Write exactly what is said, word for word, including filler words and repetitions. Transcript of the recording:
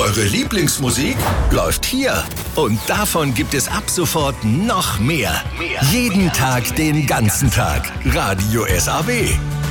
eure Lieblingsmusik läuft hier. Und davon gibt es ab sofort noch mehr. Jeden Tag, den ganzen Tag. Radio S A B.